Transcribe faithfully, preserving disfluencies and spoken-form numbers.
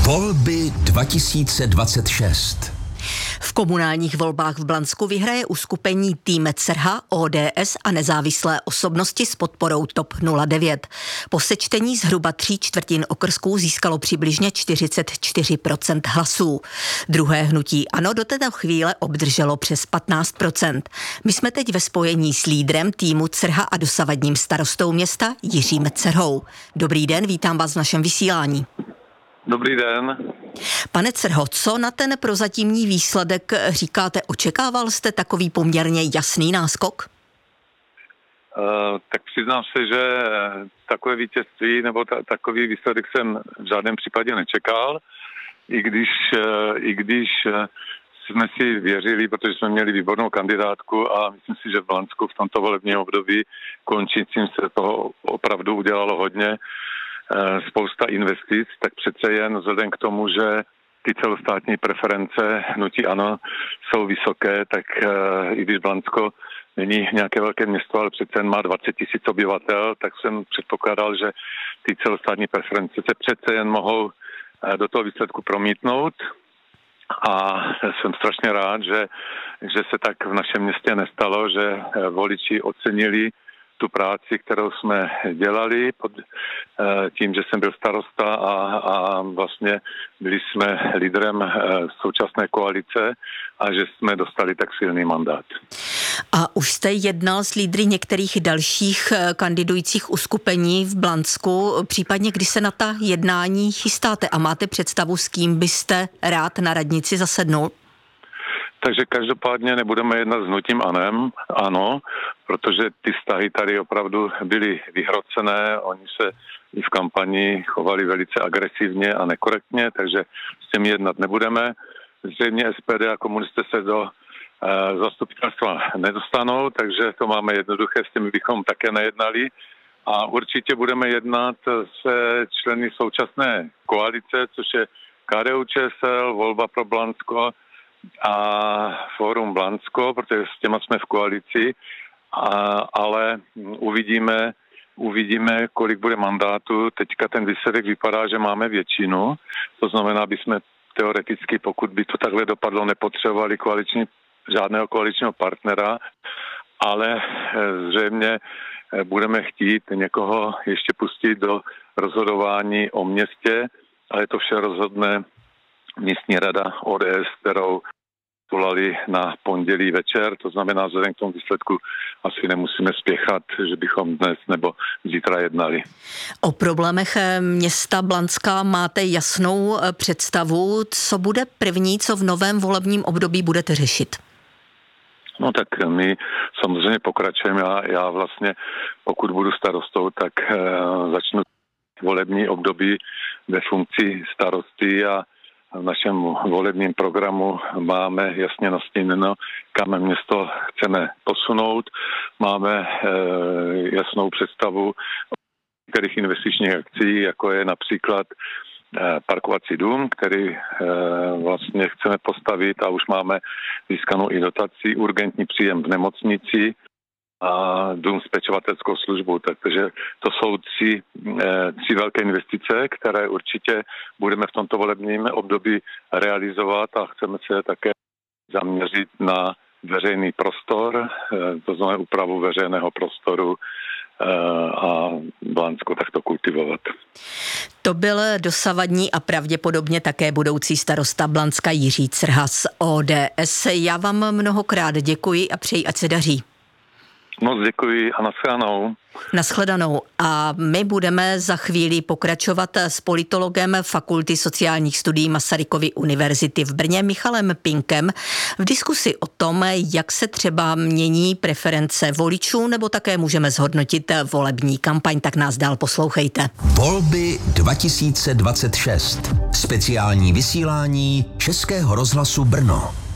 Volby dva tisíce dvacet šest. V komunálních volbách v Blansku vyhraje uskupení Tým Cerha, O D S a nezávislé osobnosti s podporou T O P nula devět. Po sečtení zhruba tří čtvrtin okrsků získalo přibližně čtyřicet čtyři procent hlasů. Druhé hnutí ANO do této chvíle obdrželo přes patnáct procent. My jsme teď ve spojení s lídrem týmu Cerha a dosavadním starostou města Jiřím Cerhou. Dobrý den, vítám vás v našem vysílání. Dobrý den. Pane Cerho, co na ten prozatímní výsledek říkáte? Očekával jste takový poměrně jasný náskok? Uh, tak přiznám se, že takové vítězství nebo ta, takový výsledek jsem v žádném případě nečekal, i když, uh, i když uh, jsme si věřili, protože jsme měli výbornou kandidátku a myslím si, že v Blansku v tomto volebním období končícím se toho opravdu udělalo hodně. Spousta investic, tak přece jen vzhledem k tomu, že ty celostátní preference hnutí ANO jsou vysoké, tak i když Blansko není nějaké velké město, ale přece jen má dvacet tisíc obyvatel, tak jsem předpokládal, že ty celostátní preference se přece jen mohou do toho výsledku promítnout. A jsem strašně rád, že, že se tak v našem městě nestalo, že voliči ocenili tu práci, kterou jsme dělali pod tím, že jsem byl starosta a, a vlastně byli jsme lídrem současné koalice a že jsme dostali tak silný mandát. A už jste jednal s lídry některých dalších kandidujících uskupení v Blansku, případně kdy se na ta jednání chystáte a máte představu, s kým byste rád na radnici zasednul? Takže každopádně nebudeme jednat s hnutím ANO, ano, protože ty vztahy tady opravdu byly vyhrocené, oni se i v kampani chovali velice agresivně a nekorektně, takže s těmi jednat nebudeme. Zřejmě S P D a komunisté se do e, zastupitelstva nedostanou, takže to máme jednoduché, s těmi bychom také nejednali. A určitě budeme jednat se členy současné koalice, což je K D U Č S L, Volba pro Blansko a Fórum Blansko, protože s těma jsme v koalici, a, ale uvidíme, uvidíme, kolik bude mandátu. Teďka ten výsledek vypadá, že máme většinu, to znamená, aby jsme teoreticky, pokud by to takhle dopadlo, nepotřebovali koaliční, žádného koaličního partnera, ale zřejmě budeme chtít někoho ještě pustit do rozhodování o městě, ale to vše rozhodne místní rada O D S, kterou volali na pondělí večer, to znamená, vzhledem k tomu výsledku asi nemusíme spěchat, že bychom dnes nebo zítra jednali. O problémech města Blanska máte jasnou představu, co bude první, co v novém volebním období budete řešit? No tak my samozřejmě pokračujeme. Já, já vlastně, pokud budu starostou, tak uh, začnu volební období ve funkci starosty a v našem volebním programu máme jasně nastíněno, kam město chceme posunout. Máme e, jasnou představu o některých investičních akcí, jako je například e, parkovací dům, který e, vlastně chceme postavit a už máme získanou i dotaci, urgentní příjem v nemocnici a dům s pečovatelskou službou. Takže to jsou tři, tři velké investice, které určitě budeme v tomto volebním období realizovat a chceme se také zaměřit na veřejný prostor, to znamená úpravu veřejného prostoru a Blansko takto kultivovat. To byl dosavadní a pravděpodobně také budoucí starosta Blanska Jiří Cerha z O D S. Já vám mnohokrát děkuji a přeji, ať se daří. Moc děkuji a nashledanou. Nashledanou. A my budeme za chvíli pokračovat s politologem Fakulty sociálních studií Masarykovy univerzity v Brně Michalem Pinkem v diskusi o tom, jak se třeba mění preference voličů, nebo také můžeme zhodnotit volební kampaň, tak nás dál poslouchejte. Volby dva tisíce dvacet šest. Speciální vysílání Českého rozhlasu Brno.